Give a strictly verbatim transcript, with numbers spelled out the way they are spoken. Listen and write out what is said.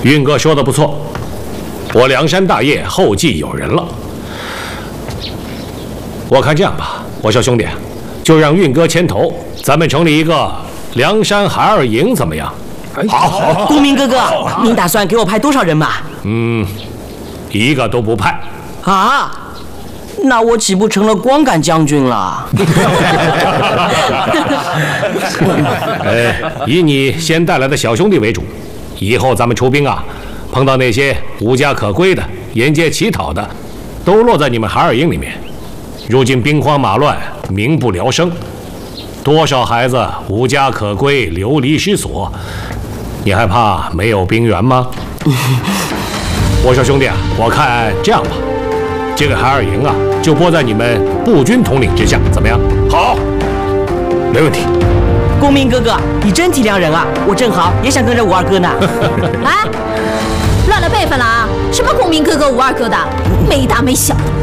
运哥说的不错，我梁山大业后继有人了。我看这样吧，我小兄弟，就让运哥牵头，咱们成立一个梁山孩儿营，怎么样？ 好，好， 公明哥哥，您打算给我派多少人马？ 嗯，一个都不派。 啊？那我岂不成了光杆将军了？ 呃，以你先带来的小兄弟为主，以后咱们出兵啊，碰到那些无家可归的、沿街乞讨的，都落在你们孩儿营里面。如今兵荒马乱，民不聊生，多少孩子无家可归、流离失所，你还怕没有兵源吗？我小兄弟啊，我看这样吧，这个孩儿营啊，就拨在你们步军统领之下，怎么样？ 好， 没问题。 公明哥哥，你真体谅人啊！我正好也想跟着五二哥呢。 哎，乱了辈分了啊！什么公明哥哥、五二哥的，没大没小的。